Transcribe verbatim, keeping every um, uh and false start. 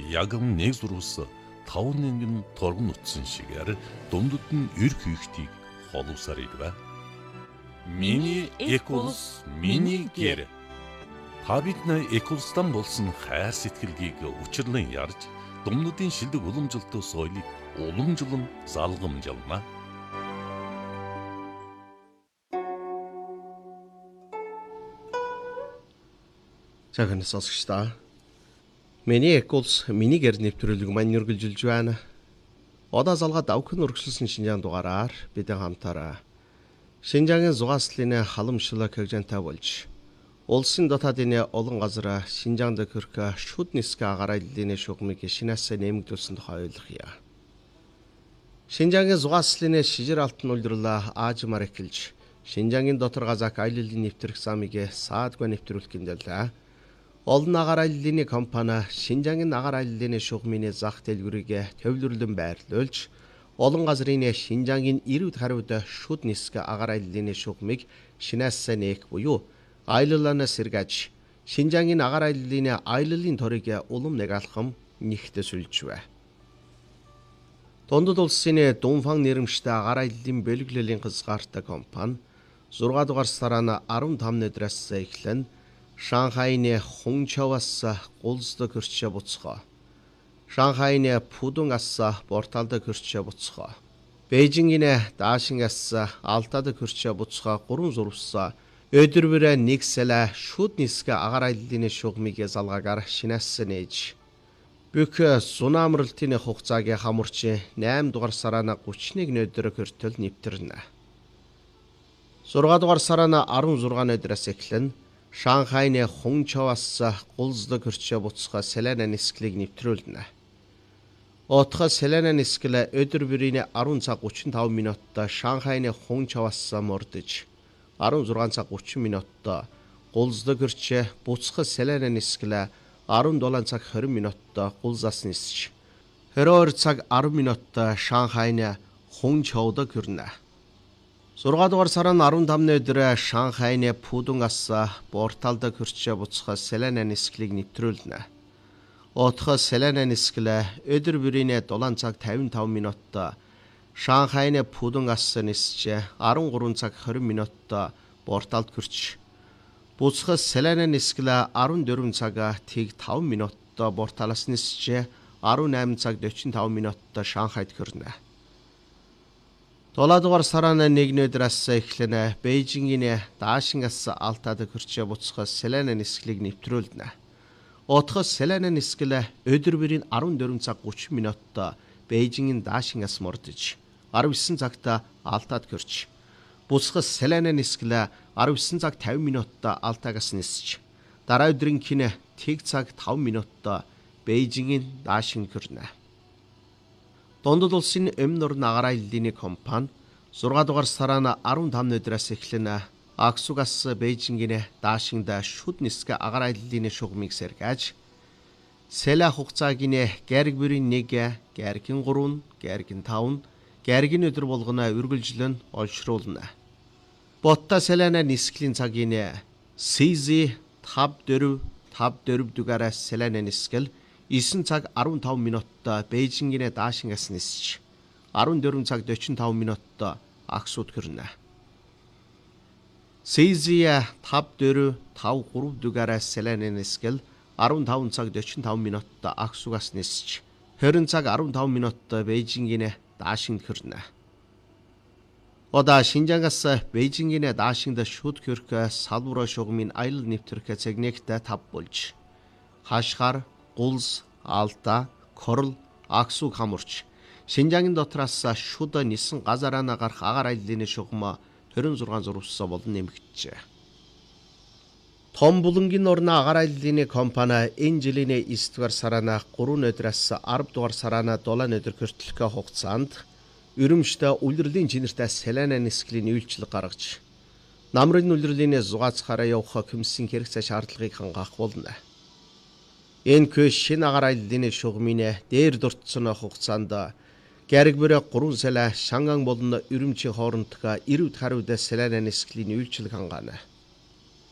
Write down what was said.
ягам нэг зурвас тав нэгэн торгон утсан шигээр дундад нь эр хийхтийг холуусаар ирвэ. Миний Экулс, миний гэр. Та бидний Экулстан болсон хайр сэтгэлгийг учирлан ярьж, думнуудын шилдэг уламжилтын соёлыг уламжлан залгамжлана. Цагаан сонсогчдаа. Миний Экулс, миний гэр нэвтрүүлэг маань үргэлжилж байна. Одоо залгаа давхин өргөжлсөн Шинжаан дугаараар бид хамтаараа Шинжаагийн зугааслын халамжлал хөгжөнтэй болж улсын дотоодын олон газар Шинжаанд хөрх шүд нисгэ агаарлын шугамыг шинээс нэмэгдүүлсэн тухай ойлгоё. Шинжаагийн зугааслын шижир алтан улирлаа аажмаар эхэлж Шинжаагийн дотор газак аяллалын нэвтрэх замыг саадгүй нэвтрүүлэх гиндэлээ. Олон агаар аяллалын компани Шинжаагийн агаар аяллалын шугамын зах дэлгүүрийг төвлөрлөн байрлуулж олон газрын Шинжаагийн ирүүд хариуд шүд нисгэ агаар аяллалын шугамыг шинээс нээх буюу аяллалаас сэргээж Шинжаагийн агаар аяллалын аяллалын торыг улам нэгалхам нэгтгэсүүлжвэ. Дундад улсын Дунфан нэрмжтэй агаар аяллалын бэлгэлэлийн хязгаартай компани зургаан дугаар сараа арван таван өдрөөс эхлэн Шанхайны Хунчжоуаас гулсд хөрчөө буцхоо. Шанхайны Пудунгаас Борталд хөрчөө буцхоо. Бээжингийн Даашингаас Алтад хөрчөө буцхоо гурван зурвас өдөр бүрээ нэг сэлэ шүд нисгэ агаар аяллалын шугамыг залгаагаар шинээс нээж бүх сунамралтын хугацааг хамарч найман дугаар сараа гуравчныг өдөр хөртөл нэвтэрнэ. зургаан дугаар сараа арван зургаан өдрөөс эхлэн Шанхайны Хунчжоуаас гулсд хөрчөө буцхоо Селена нисгэлийг нэвтрүүлнэ. Отхо Селена нисгэл өдөр бүрийн арван цаг гучин тав минутад Шанхайны Хунчжоуаас мордож арван зургаан цаг гучин минутад гулсд хөрчөө буцхо Селена нисгэл арван дулаан цаг хорин минутад гулсаас нисж хорин хоёр цаг арван минутад Шанхайны Хунчжоуд хүрнэ. зургаан дугаар сараа арван тавны өдөр Шанхайны Пудунгаас Борталд хөрчөө буцхоо Селена нисгэлийг нэвтрүүлнэ. Отхо Селена нисгэл өдөр бүрийн дулаан цаг тавин тав минутад Шанхайны Пудунгаас нисж арван гурван цаг хорин минутад Борталд хөрч буцхо Селена нисгэл арван дөрвөн цаг тэг тав минутад Борталаас нисж арван найман цаг дөрвөн тав минутад Шанхайд хүрнэ. дулаан дугаар сараа нэгэн өдрөөс эхлэн Бээжингийн Даашингаас Алтад хөрчөө буцхоо Селена нисгэлийг нэвтрүүлнэ. Отхо Селена нисгэл өдөр бүрийн арван дөрвөн цаг гучин минутад Бээжингийн Даашингаас мордож арван есөн цагт Алтад хөрч буцхо Селена нисгэл арван есөн цаг тавин минутад Алтагаас нисж дараа өдрийн кинэ тэг цаг тав минутад Бээжингийн Даашинг хүрнэ. Дундад улсын өмнө орны агаар аяллалын компани зургаан дугаар сараа арван тавны өдрөөс эхлэн Аксугаас Бээжингийн Даашингд шүд нисгэ агаар аяллалын шугамыг сэргээж Сэлэ хугацаагийн гэрэг бүрийн нэг, гэргийн гурван, гэргийн таван, гэргийн өдөр болгоно үргэлжлэн олшруулна. Ботта Селена нисгэлийн цагийн Сизи тав дөрв тав дөрв дугаараа Селена нисгэл есөн цаг арван тав минутад Бээжингийн Даашингаас нисж арван дөрвөн цаг дөрвөн тав минутад Аксуд хүрнэ. Сизия тав дөрв тав гурав дугаараа Селена нисгэл арван таван цаг дөрвөн тав минутад Аксугаас нисж хорин цаг арван тав минутад Бээжингийн Даашингд хүрнэ. Одоо Шинжаагаас Бээжингийн Даашингд шүд хөрх салбар шугамын аялал нэвтрэх цагнэгт тав болж Хашхар, Гулс, Алта, Корл, Аксуг хамарч Шинжаагийн дотроос шүд нисэн газараа гарах агаар аяллалын шугам хорин зургаан зурвас болон нэмэгдэжээ. Том булангийн орны агаар аяллалын компани энэ жилийн эсрэг дугаар сараа гурван өдрөөс арав дугаар сараа дулаан өдөр хүртэлх хугацаанд Өрөмжтэй улирлын чинэртэй Селена нисгэлийн үйлчлэг гаргаж намрын улирлын зугаацхаараа явах комиссийн хэрэгцээ шаардлагыг хангах болно. Энэ кэш шинэ агаар аяллалын шугамын дээр дурдсан хугацаанд гэрэг бүрээ гурван сэлэ Шанган болон Өрөмчийн хоорондох ирүүд хариуд Селена нисгэлийн үйлчлэг хангаана.